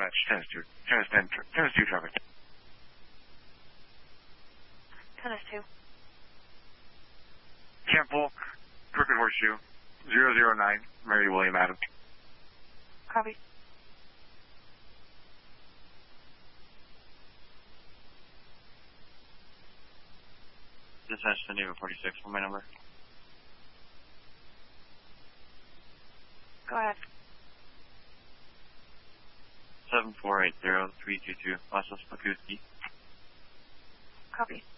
dispatch, Tennis 2 traffic. Tennis 2. Camp Polk, Crooked Horseshoe, 009, Mary William Adams. Copy. Dispatch to Neighbor 46 for my number. Go ahead. 7480-322, Vassos Pakuski. Copy.